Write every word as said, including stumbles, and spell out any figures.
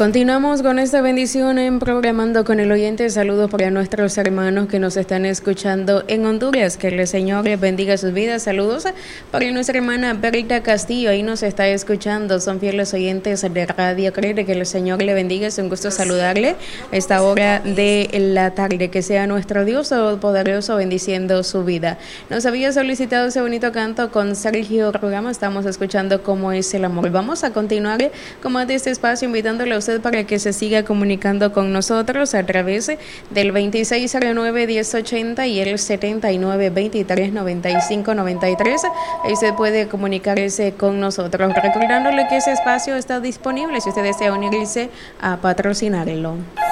Continuamos con esta bendición en Programando con el Oyente. Saludos para nuestros hermanos que nos están escuchando en Honduras. Que el Señor les bendiga sus vidas. Saludos para nuestra hermana Berta Castillo. Ahí nos está escuchando. Son fieles oyentes de Radio Cree. Que el Señor le bendiga. Es un gusto saludarle a esta hora de la tarde. Que sea nuestro Dios Todopoderoso bendiciendo su vida. Nos había solicitado ese bonito canto con Sergio Rugama. Estamos escuchando Cómo es el amor. Vamos a continuar con más de este espacio, invitándole a usted para que se siga comunicando con nosotros a través del veintiséis cero nueve, diez ochenta y el setenta y nueve, veintitrés, noventa y cinco, noventa y tres. Ahí usted puede comunicarse con nosotros, recordándole que ese espacio está disponible si usted desea unirse a patrocinarlo.